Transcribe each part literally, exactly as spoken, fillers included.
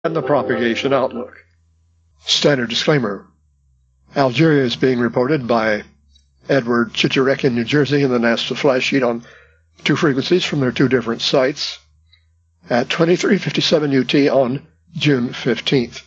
and the propagation outlook. Standard disclaimer. Algeria is being reported by Edward Chichirek in New Jersey in the NASA flash sheet on two frequencies from their two different sites at twenty-three fifty-seven U T on June fifteenth.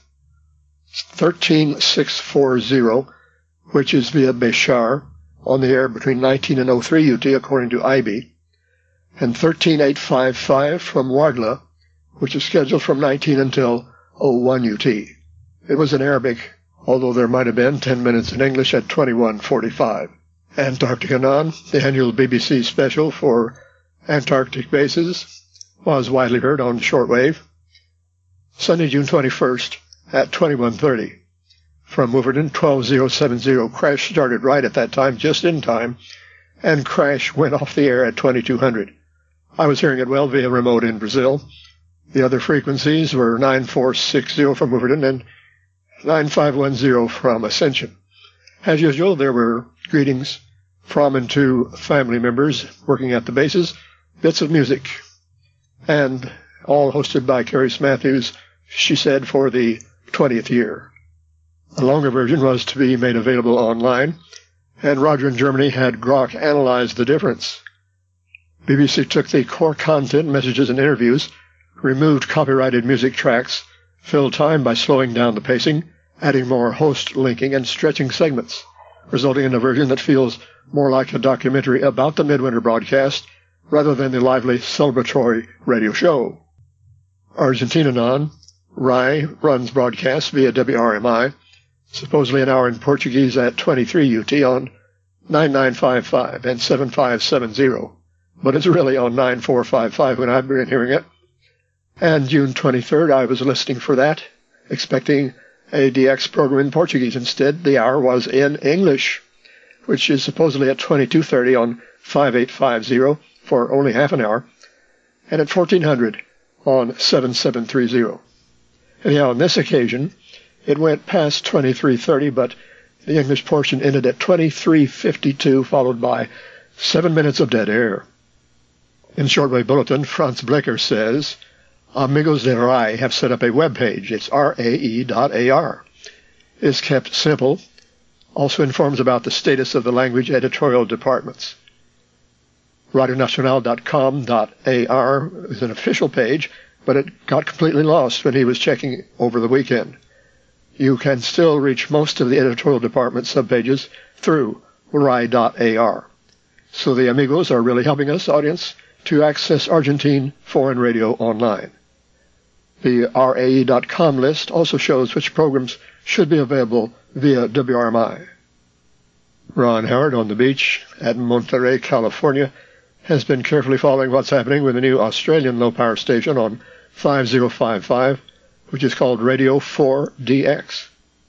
thirteen six forty, which is via Béchar, on the air between nineteen and oh three U T according to I B, and thirteen eight fifty-five from Wardla, which is scheduled from nineteen until oh one U T. It was in Arabic, although there might have been ten minutes in English at twenty-one forty-five. Antarctic Anon, the annual B B C special for Antarctic bases, was widely heard on shortwave. Sunday, June twenty-first at twenty-one thirty. From Wolverton, twelve thousand seventy, crash started right at that time, just in time, and crash went off the air at twenty-two hundred. I was hearing it well via remote in Brazil. The other frequencies were nine four six zero from Wolverton and nine five one zero from Ascension. As usual, there were greetings from and to family members working at the bases, bits of music, and all hosted by Carrie Matthews, she said, for the twentieth year. A longer version was to be made available online, and Roger in Germany had Grok analyze the difference. B B C took the core content, messages, and interviews, removed copyrighted music tracks, filled time by slowing down the pacing, adding more host linking, and stretching segments, resulting in a version that feels more like a documentary about the midwinter broadcast rather than the lively celebratory radio show. Argentina Non, R A I runs broadcasts via W R M I, supposedly an hour in Portuguese at twenty-three U T on nine nine five five and seven five seven zero, but it's really on nine four five five when I've been hearing it. And June twenty-third, I was listening for that, expecting a D X program in Portuguese. Instead, the hour was in English, which is supposedly at twenty-two thirty on five eight five zero for only half an hour, and at fourteen hundred on seven seven three zero. Anyhow, on this occasion, it went past twenty-three thirty, but the English portion ended at twenty-three fifty-two, followed by seven minutes of dead air. In Shortwave Bulletin, Franz Blecker says, Amigos de R A I have set up a web page. It's R A E dot A R. It is kept simple. Also informs about the status of the language editorial departments. radio nacional dot com dot A R is an official page, but it got completely lost when he was checking over the weekend. You can still reach most of the editorial department subpages through R A I dot A R. So the amigos are really helping us, audience, to access Argentine foreign radio online. The R A E dot com list also shows which programs should be available via W R M I. Ron Howard on the beach at Monterey, California, has been carefully following what's happening with the new Australian low-power station on five oh five five, which is called Radio four D X.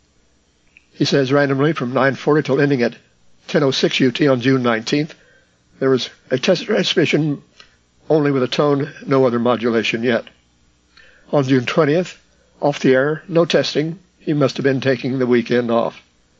He says randomly from nine forty till ending at ten oh six U T on June nineteenth, there was a test transmission only with a tone, no other modulation yet. On June twentieth, off the air, no testing. He must have been taking the weekend off.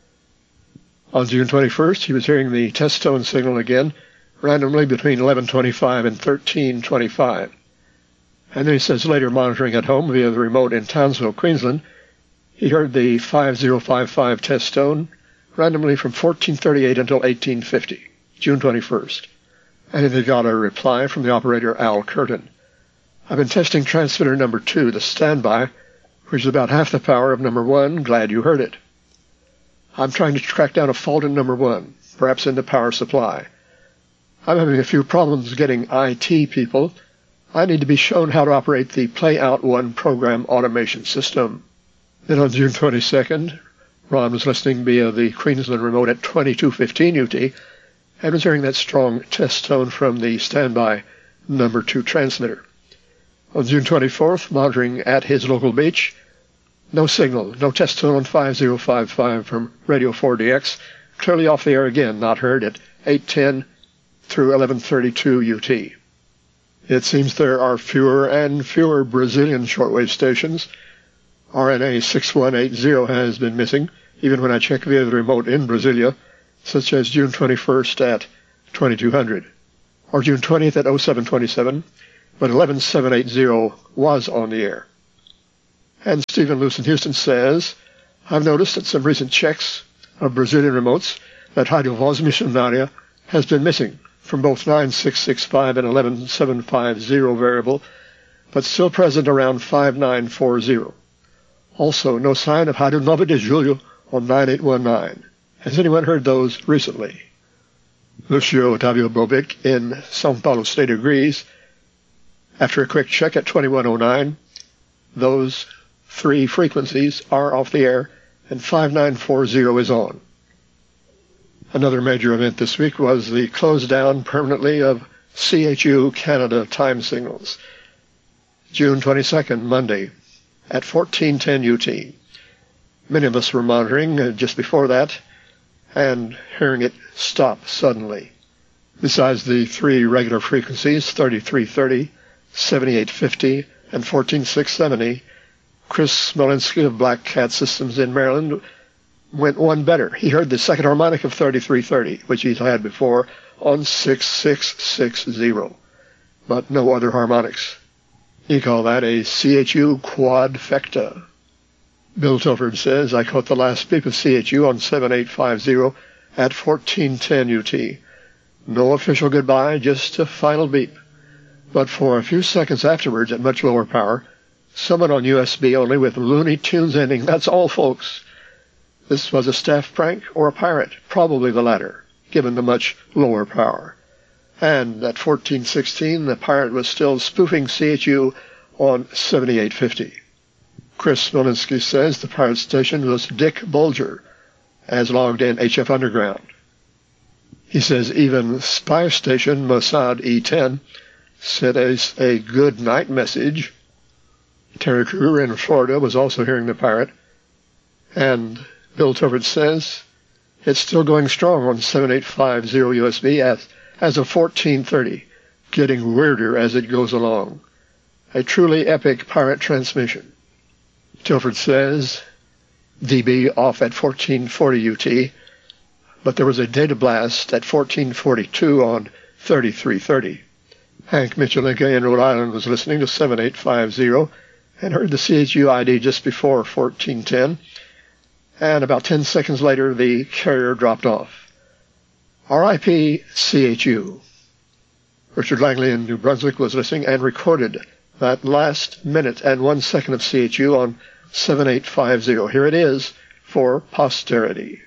On June twenty-first, he was hearing the test tone signal again, randomly between eleven twenty-five and thirteen twenty-five. And then he says later, monitoring at home via the remote in Townsville, Queensland, he heard the five oh five five test tone randomly from fourteen thirty-eight until eighteen fifty, June twenty-first. And then he got a reply from the operator Al Curtin. I've been testing transmitter number two, the standby, which is about half the power of number one. Glad you heard it. I'm trying to track down a fault in number one, perhaps in the power supply. I'm having a few problems getting I T people. I need to be shown how to operate the Play Out One program automation system. Then on June twenty-second, Ron was listening via the Queensland remote at twenty-two fifteen U T and was hearing that strong test tone from the standby number two transmitter. On June twenty-fourth, monitoring at his local beach, no signal, no test tone on five oh five five from Radio four D X, clearly off the air again, not heard at eight ten through eleven thirty-two U T. It seems there are fewer and fewer Brazilian shortwave stations. R N A six one eight zero has been missing, even when I check via the remote in Brasilia, such as June twenty-first at twenty-two hundred, or June twentieth at oh seven twenty-seven, but eleven seven eighty was on the air. And Stephen Luce in Houston says, I've noticed at some recent checks of Brazilian remotes that Radio Voz Missionaria has been missing from both nine six six five and eleven seven five zero variable, but still present around five nine four zero. Also, no sign of Rádio nove de Julho on nine eight one nine. Has anyone heard those recently? Lucio Otavio Bobic in São Paulo State agrees. After a quick check at twenty-one oh nine, those three frequencies are off the air and five nine four zero is on. Another major event this week was the close down permanently of C H U Canada time signals. June twenty-second, Monday, at fourteen ten U T. Many of us were monitoring uh, just before that and hearing it stop suddenly. Besides the three regular frequencies, thirty-three thirty, seventy-eight fifty, and fourteen six seventy, Chris Smolinski of Black Cat Systems in Maryland went one better. He heard the second harmonic of thirty-three thirty, which he's had before, on six six six zero, but no other harmonics. He called that a C H U quadfecta. Bill Tilford says, I caught the last beep of C H U on seven eight five zero at fourteen ten U T. No official goodbye, just a final beep. But for a few seconds afterwards, at much lower power, someone on U S B only with Looney Tunes ending. That's all, folks. This was a staff prank or a pirate, probably the latter, given the much lower power. And at fourteen sixteen, the pirate was still spoofing C H U on seventy-eight fifty. Chris Smolinski says the pirate station was Dick Bulger, as logged in H F Underground. He says even spy station Mossad E ten sent us a good night message. Terry Kruger in Florida was also hearing the pirate. And Bill Tilford says it's still going strong on seven eight five zero U S B as, as of fourteen thirty, getting weirder as it goes along. A truly epic pirate transmission. Tilford says D B off at fourteen forty U T, but there was a data blast at fourteen forty-two on thirty-three thirty. Hank Michelinka in Rhode Island was listening to seven eight five zero and heard the C H U I D just before fourteen ten, and about ten seconds later the carrier dropped off. R I P C H U. Richard Langley in New Brunswick was listening and recorded that last minute and one second of C H U on seven eight five zero. Here it is for posterity.